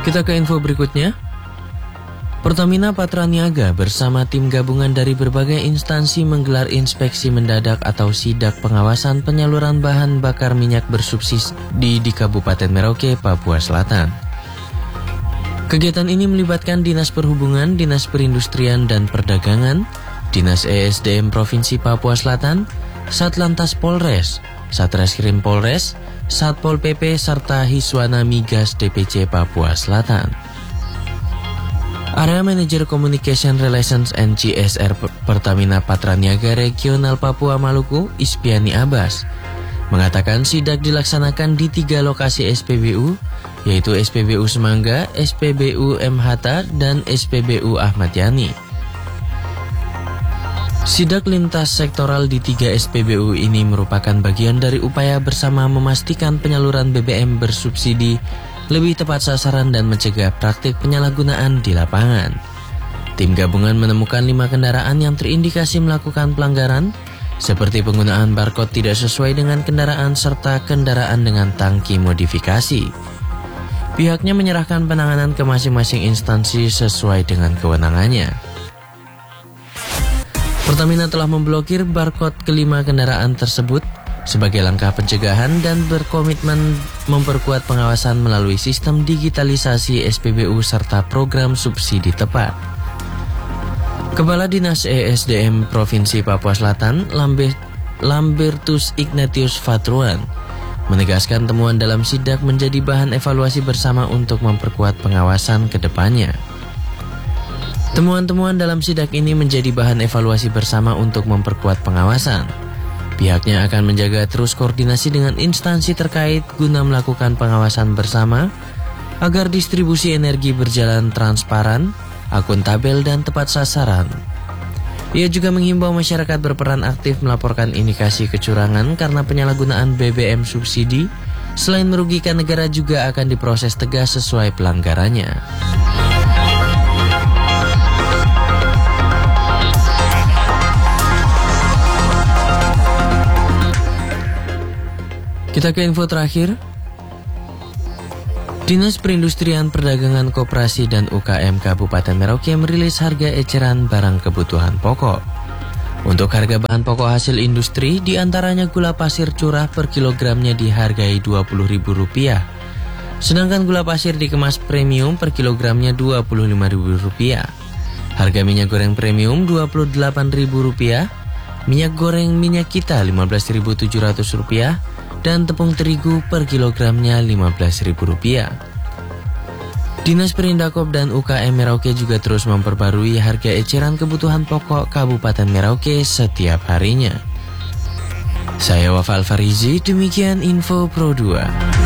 Kita ke info berikutnya. Pertamina Patraniaga bersama tim gabungan dari berbagai instansi menggelar inspeksi mendadak atau sidak pengawasan penyaluran bahan bakar minyak bersubsidi di Kabupaten Merauke, Papua Selatan. Kegiatan ini melibatkan Dinas Perhubungan, Dinas Perindustrian dan Perdagangan, Dinas ESDM Provinsi Papua Selatan, Satlantas Polres, Satreskrim Polres, Satpol PP serta Hiswana Migas DPC Papua Selatan. Area Manager Communication Relations and CSR Pertamina Patraniaga Regional Papua Maluku, Ispiani Abbas, mengatakan sidak dilaksanakan di 3 lokasi SPBU, yaitu SPBU Semangga, SPBU M. Hatta, dan SPBU Ahmad Yani. Sidak lintas sektoral di 3 SPBU ini merupakan bagian dari upaya bersama memastikan penyaluran BBM bersubsidi lebih tepat sasaran dan mencegah praktik penyalahgunaan di lapangan. Tim gabungan menemukan 5 kendaraan yang terindikasi melakukan pelanggaran, seperti penggunaan barcode tidak sesuai dengan kendaraan serta kendaraan dengan tangki modifikasi. Pihaknya menyerahkan penanganan ke masing-masing instansi sesuai dengan kewenangannya. Pertamina telah memblokir barcode ke-5 kendaraan tersebut sebagai langkah pencegahan dan berkomitmen memperkuat pengawasan melalui sistem digitalisasi SPBU serta program subsidi tepat. Kepala Dinas ESDM Provinsi Papua Selatan, Lambertus Ignatius Fatruan, menegaskan temuan dalam sidak menjadi bahan evaluasi bersama untuk memperkuat pengawasan ke depannya. Temuan-temuan dalam sidak ini menjadi bahan evaluasi bersama untuk memperkuat pengawasan. Pihaknya akan menjaga terus koordinasi dengan instansi terkait guna melakukan pengawasan bersama agar distribusi energi berjalan transparan, akuntabel, dan tepat sasaran. Ia juga menghimbau masyarakat berperan aktif melaporkan indikasi kecurangan karena penyalahgunaan BBM subsidi selain merugikan negara juga akan diproses tegas sesuai pelanggarannya. Kita ke info terakhir. Dinas Perindustrian Perdagangan Koperasi dan UKM Kabupaten Merauke merilis harga eceran barang kebutuhan pokok. Untuk harga bahan pokok hasil industri, diantaranya gula pasir curah per kilogramnya dihargai Rp20.000. Sedangkan gula pasir dikemas premium per kilogramnya Rp25.000. Harga minyak goreng premium Rp28.000, minyak goreng minyak kita Rp15.700, dan tepung terigu per kilogramnya Rp15.000. Dinas Perindakop dan UKM Merauke juga terus memperbarui harga eceran kebutuhan pokok Kabupaten Merauke setiap harinya. Saya Wafa Alfarizi, demikian info Pro 2.